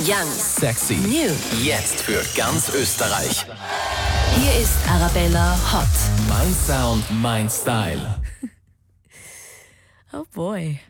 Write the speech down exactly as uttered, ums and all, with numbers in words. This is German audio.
Young, Sexy, New. jetzt für ganz Österreich. Hier ist Arabella Hot. Mein Sound, mein Style. Oh boy.